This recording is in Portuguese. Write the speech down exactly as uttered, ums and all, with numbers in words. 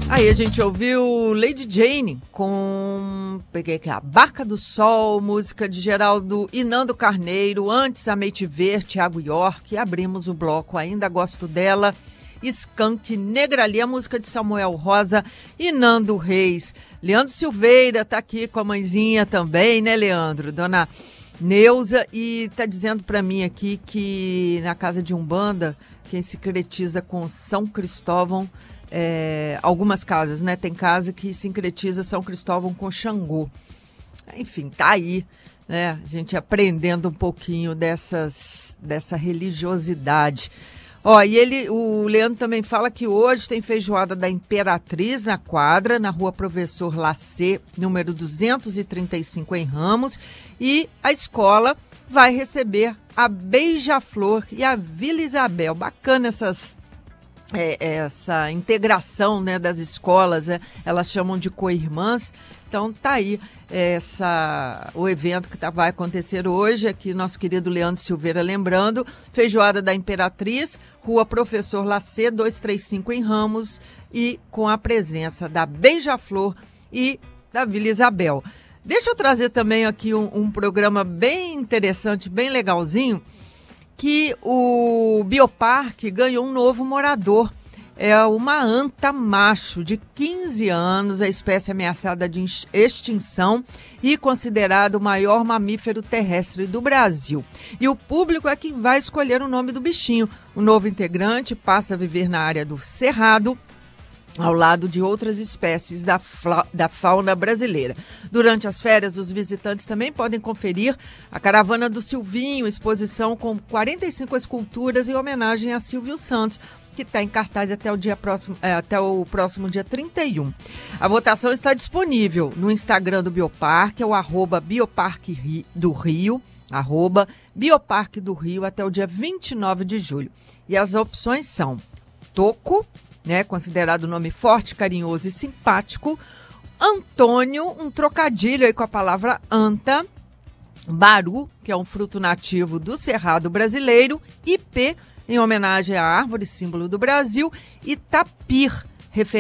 Aí a gente ouviu Lady Jane com peguei aqui, a Barca do Sol, música de Geraldo e Nando Carneiro, antes Amei Te Ver, Thiago York, e abrimos o bloco Ainda Gosto Dela, Skank, Negra Ali, a música de Samuel Rosa e Nando Reis. Leandro Silveira tá aqui com a mãezinha também, né, Leandro? Dona Neuza, e tá dizendo pra mim aqui que na casa de Umbanda, quem se sincretiza com São Cristóvão, É, algumas casas, né? Tem casa que sincretiza São Cristóvão com Xangô. Enfim, tá aí, né? A gente aprendendo um pouquinho dessas, dessa religiosidade. Ó, e ele, o Leandro também fala que hoje tem feijoada da Imperatriz na quadra, na rua Professor Lacê, número duzentos e trinta e cinco, em Ramos, e a escola vai receber a Beija-Flor e a Vila Isabel. Bacana essas É, essa integração, né, das escolas, né? Elas chamam de co-irmãs. Então tá aí essa, o evento que tá, vai acontecer hoje, aqui nosso querido Leandro Silveira lembrando, feijoada da Imperatriz, rua Professor Lacê, duzentos e trinta e cinco, em Ramos, e com a presença da Beija-Flor e da Vila Isabel. Deixa eu trazer também aqui um, um programa bem interessante, bem legalzinho, que o Bioparque ganhou um novo morador. É uma anta macho de quinze anos, a espécie ameaçada de extinção e considerado o maior mamífero terrestre do Brasil. E o público é quem vai escolher o nome do bichinho. O novo integrante passa a viver na área do Cerrado, ao lado de outras espécies da, da fauna brasileira. Durante as férias, os visitantes também podem conferir a Caravana do Silvinho, exposição com quarenta e cinco esculturas em homenagem a Silvio Santos, que está em cartaz até o, dia próximo, é, até o próximo dia trinta e um. A votação está disponível no Instagram do Bioparque, é o arroba Bioparque do Rio, arroba Bioparque do Rio, até o dia vinte e nove de julho. E as opções são Toco, né, considerado nome forte, carinhoso e simpático. Antônio, um trocadilho aí com a palavra anta. Baru, que é um fruto nativo do Cerrado brasileiro. Ipê, em homenagem à árvore símbolo do Brasil. E tapir, referência